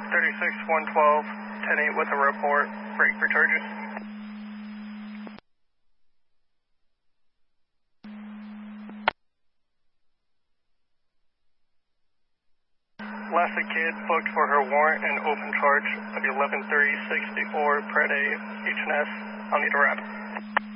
36-112, 10-8 with a report, break for charges. Lastly, kid booked for her warrant and open charge of 11-3-64 Pred A H&S. I'll need a wrap.